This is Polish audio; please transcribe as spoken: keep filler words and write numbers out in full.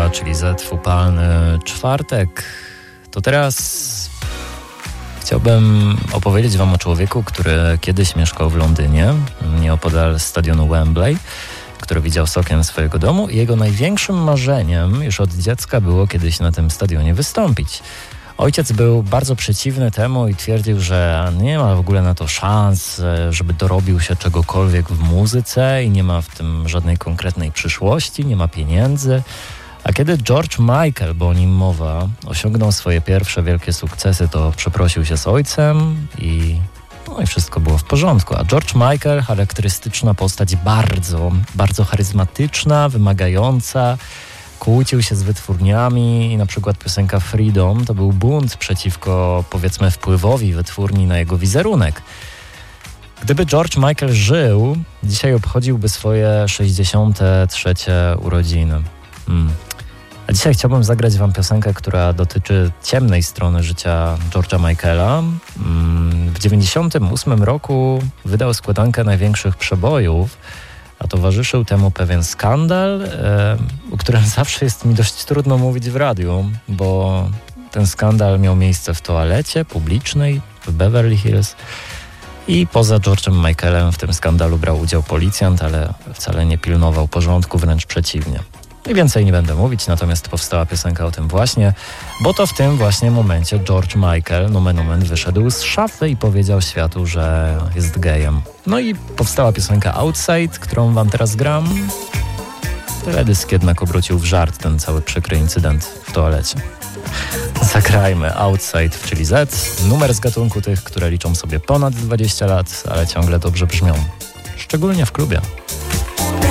Dwa, czyli Z w upalny czwartek. To teraz chciałbym opowiedzieć wam o człowieku, który kiedyś mieszkał w Londynie, nieopodal stadionu Wembley, który widział z okien swojego domu i jego największym marzeniem już od dziecka było kiedyś na tym stadionie wystąpić. Ojciec był bardzo przeciwny temu i twierdził, że nie ma w ogóle na to szans, żeby dorobił się czegokolwiek w muzyce i nie ma w tym żadnej konkretnej przyszłości, nie ma pieniędzy. A kiedy George Michael, bo o nim mowa, osiągnął swoje pierwsze wielkie sukcesy, to przeprosił się z ojcem i, no i wszystko było w porządku. A George Michael, charakterystyczna postać, bardzo, bardzo charyzmatyczna, wymagająca, kłócił się z wytwórniami i na przykład piosenka Freedom to był bunt przeciwko, powiedzmy, wpływowi wytwórni na jego wizerunek. Gdyby George Michael żył, dzisiaj obchodziłby swoje sześćdziesiąte trzecie urodziny. Hmm. A dzisiaj chciałbym zagrać wam piosenkę, która dotyczy ciemnej strony życia George'a Michaela. W dziewięćdziesiątym ósmym roku wydał składankę największych przebojów, a towarzyszył temu pewien skandal, e, o którym zawsze jest mi dość trudno mówić w radiu, bo ten skandal miał miejsce w toalecie publicznej w Beverly Hills i poza George'em Michaelem w tym skandalu brał udział policjant, ale wcale nie pilnował porządku, wręcz przeciwnie. I więcej nie będę mówić, natomiast powstała piosenka o tym właśnie, bo to w tym właśnie momencie George Michael, nomen omen, wyszedł z szafy i powiedział światu, że jest gejem. No i powstała piosenka Outside, którą wam teraz gram. Teledysk jednak obrócił w żart ten cały przykry incydent w toalecie. Zagrajmy Outside, czyli Z, numer z gatunku tych, które liczą sobie ponad dwadzieścia lat, ale ciągle dobrze brzmią. Szczególnie w klubie.